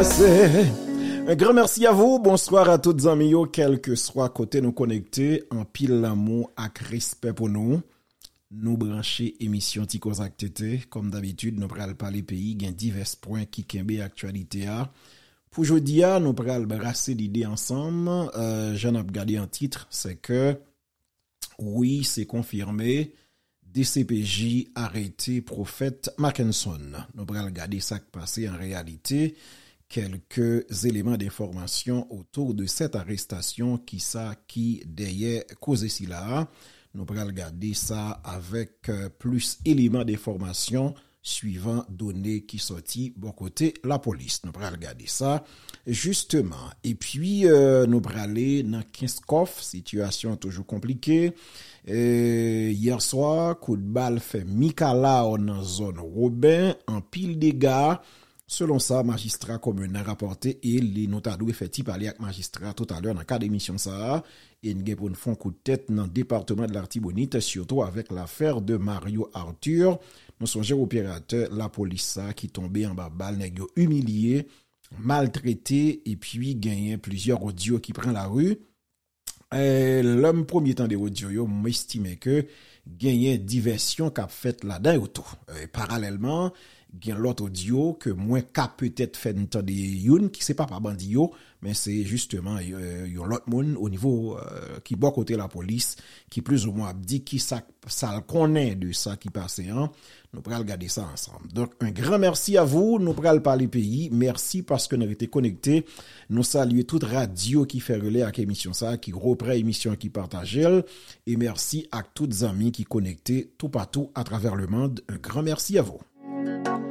passé. Un grand merci à vous. Bonsoir à toutes amis yo, quel que soit côté nous connecter, en pile l'amour ak respect pour nous. Nous brancher émission Ti Cause ak Tété. Comme d'habitude, nous pral parler pays, gen divers points qui kembe actualité a. Pour jodi a, nous pral brasser l'idée ensemble. J'en ai regardé un titre, c'est que oui, c'est confirmé. DCPJ arrêté prophète Mackinson. Nous pral regarder ça qui passé en réalité. Quelques éléments d'information autour de cette arrestation qui derrière cause ici là. Nous pourrons regarder ça avec plus éléments d'information suivant données qui sorti bon côté la police. Nous pourrons regarder ça justement. Et puis nous pourrons aller dans Kinskov, situation toujours compliquée. Hier soir, coup de balle fait Mikala dans zone Robin en pile dégâts. Selon ça, magistrat commun a rapporté et les notadou fait parler avec magistrat tout à l'heure dans le cadre d'émission ça et nous pour font coup de tête dans le département de l'Artibonite surtout avec l'affaire de Mario Arthur. Nous songeons opérateur la police ça qui tombé en bas balle nèg yo humilié, maltraité et puis gagné plusieurs audios qui prend la rue. L'homme premier temps des audios yo m'estimait que gagné diversion qu'a fait là-dedans auto. Parallèlement gen l'autre audio que moins ka peut-être fait entendre youn qui c'est pas bandi yo mais c'est justement yon l'autre monde au niveau qui bon côté la police qui plus ou moins dit qui ça connaît de ça qui passait hein. Nous pral regarder ça ensemble. Donc un grand merci à vous, nous pral parler pays. Merci parce que nous été connectés. Nous saluer toute radio qui fait relais à émission ça qui reprend émission qui partage et merci à toutes amis qui connectés tout partout à travers le monde. Un grand merci à vous.